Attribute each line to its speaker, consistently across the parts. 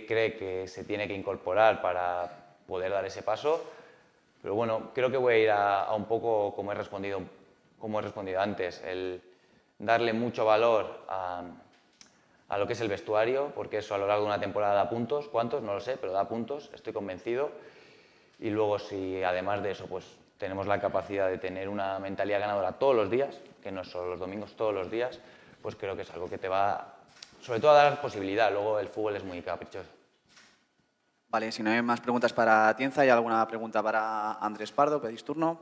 Speaker 1: cree que se tiene que incorporar para poder dar ese paso. Pero bueno, creo que voy a ir a un poco como he respondido antes, el darle mucho valor a lo que es el vestuario, porque eso a lo largo de una temporada da puntos. ¿Cuántos? No lo sé, pero da puntos, estoy convencido. Y luego, si además de eso, pues tenemos la capacidad de tener una mentalidad ganadora todos los días, que no solo los domingos, todos los días, pues creo que es algo que te va, sobre todo, a dar posibilidad. Luego el fútbol es muy caprichoso.
Speaker 2: Vale, si no hay más preguntas para Atienza, ¿hay alguna pregunta para Andrés Pardo? ¿Pedís turno?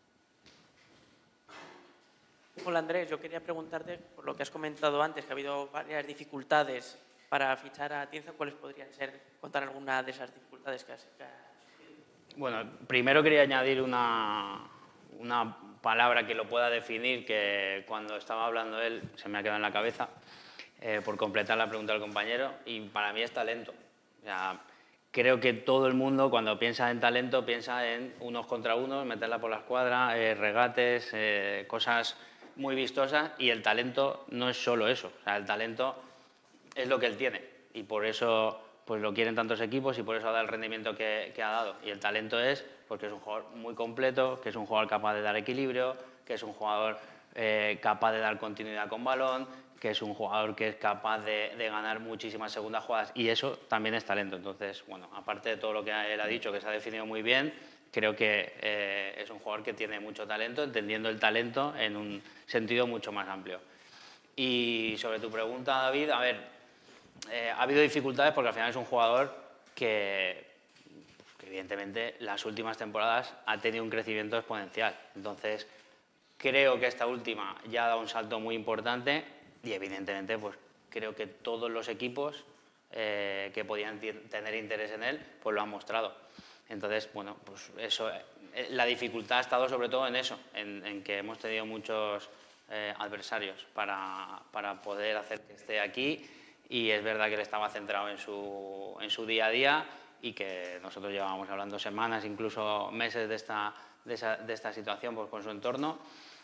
Speaker 3: Hola Andrés, yo quería preguntarte, por lo que has comentado antes, que ha habido varias dificultades para fichar a Atienza, ¿cuáles podrían ser? Contar alguna de esas dificultades que has sufrido.
Speaker 4: Bueno, primero quería añadir una palabra que lo pueda definir, que cuando estaba hablando él se me ha quedado en la cabeza, por completar la pregunta del compañero, y para mí es talento. O sea, creo que todo el mundo, cuando piensa en talento, piensa en unos contra unos, meterla por la escuadra, regates, cosas muy vistosas, y el talento no es solo eso. O sea, el talento es lo que él tiene, y por eso pues lo quieren tantos equipos y por eso ha dado el rendimiento que ha dado. Y el talento es porque es un jugador muy completo, que es un jugador capaz de dar equilibrio, que es un jugador capaz de dar continuidad con balón, que es un jugador que es capaz de ganar muchísimas segundas jugadas, y eso también es talento. Entonces, bueno, aparte de todo lo que él ha dicho, que se ha definido muy bien, creo que es un jugador que tiene mucho talento, entendiendo el talento en un sentido mucho más amplio. Y sobre tu pregunta, David, a ver, ha habido dificultades porque al final es un jugador que evidentemente las últimas temporadas ha tenido un crecimiento exponencial. Entonces, creo que esta última ya ha dado un salto muy importante y evidentemente pues creo que todos los equipos que podían tener interés en él pues lo han mostrado. Entonces, bueno, pues eso, la dificultad ha estado sobre todo en eso, en que hemos tenido muchos adversarios para poder hacer que esté aquí, y es verdad que él estaba centrado en su día a día y que nosotros llevábamos hablando semanas, incluso meses de esta situación pues, con su entorno,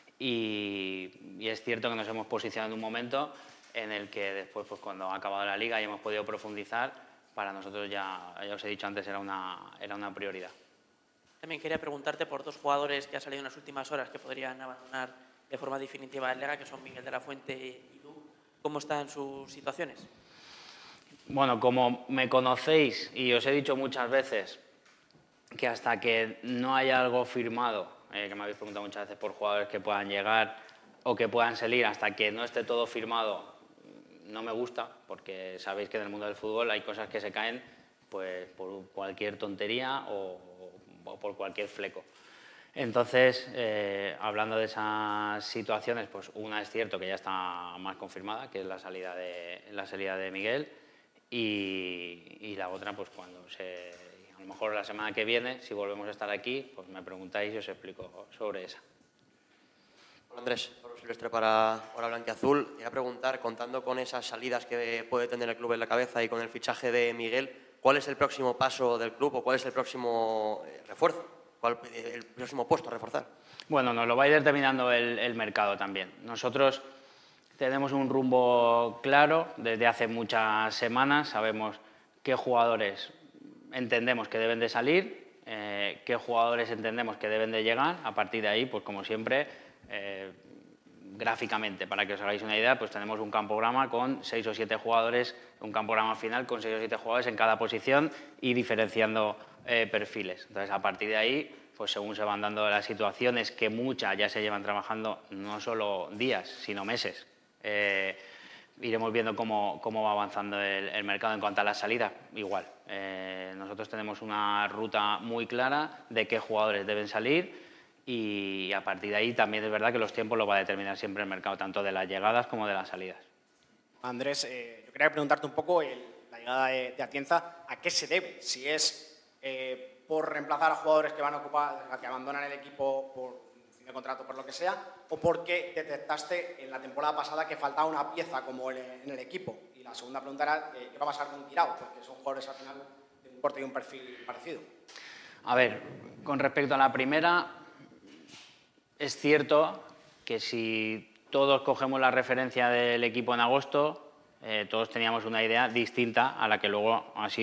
Speaker 4: y es cierto que nos hemos posicionado en un momento en el que después, pues, cuando ha acabado la liga y hemos podido profundizar, para nosotros ya os he dicho antes, era una prioridad.
Speaker 3: También quería preguntarte por dos jugadores que han salido en las últimas horas que podrían abandonar de forma definitiva el Lega, que son Miguel de la Fuente y tú. ¿Cómo están sus situaciones?
Speaker 4: Bueno, como me conocéis y os he dicho muchas veces que hasta que no haya algo firmado, que me habéis preguntado muchas veces por jugadores que puedan llegar o que puedan salir, hasta que no esté todo firmado, no me gusta, porque sabéis que en el mundo del fútbol hay cosas que se caen pues, por cualquier tontería o por cualquier fleco. Entonces, hablando de esas situaciones, pues una es cierto que ya está más confirmada, que es la salida de Miguel, y la otra, pues cuando a lo mejor la semana que viene, si volvemos a estar aquí, pues me preguntáis y os explico sobre esa.
Speaker 5: Hola Andrés, Pablo Silvestre para Hora Blanquiazul. Quería preguntar, contando con esas salidas que puede tener el club en la cabeza y con el fichaje de Miguel, ¿cuál es el próximo paso del club o cuál es el próximo refuerzo? ¿Cuál el próximo puesto a reforzar?
Speaker 4: Bueno, nos lo va a ir determinando el mercado también. Nosotros tenemos un rumbo claro desde hace muchas semanas. Sabemos qué jugadores entendemos que deben de salir, qué jugadores entendemos que deben de llegar. A partir de ahí, pues como siempre, gráficamente, para que os hagáis una idea, pues tenemos un campograma con 6 o 7 jugadores, un campograma final con 6 o 7 jugadores en cada posición y diferenciando perfiles. Entonces, a partir de ahí, pues según se van dando las situaciones, que muchas ya se llevan trabajando no solo días, sino meses, iremos viendo cómo va avanzando el mercado. En cuanto a la salida, igual. Nosotros tenemos una ruta muy clara de qué jugadores deben salir, y a partir de ahí también es verdad que los tiempos lo va a determinar siempre el mercado, tanto de las llegadas como de las salidas.
Speaker 6: Andrés, yo quería preguntarte un poco la llegada de Atienza, ¿a qué se debe? Si es por reemplazar a jugadores que van a ocupar, que abandonan el equipo por fin de contrato, por lo que sea, o porque detectaste en la temporada pasada que faltaba una pieza como en el equipo. Y la segunda pregunta era, ¿qué va a pasar con Guirao? Porque son jugadores al final de un porte y un perfil parecido.
Speaker 4: A ver, con respecto a la primera, es cierto que si todos cogemos la referencia del equipo en agosto, todos teníamos una idea distinta a la que luego ha sido.